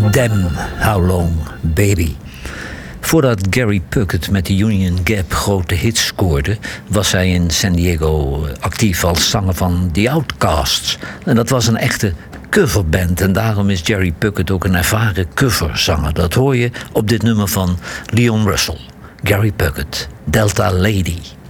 Damn, How Long, Baby. Voordat Gary Puckett met de Union Gap grote hits scoorde, was hij in San Diego actief als zanger van The Outcasts. En dat was een echte coverband en daarom is Jerry Puckett ook een ervaren coverzanger. Dat hoor je op dit nummer van Leon Russell. Gary Puckett, Delta Lady.